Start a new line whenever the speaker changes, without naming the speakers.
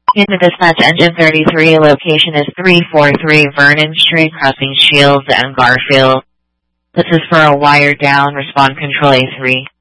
Unit Dispatch Engine 33, location is 343 Vernon Street, crossing Shields and Garfield. This is for a wire down, respond control A3.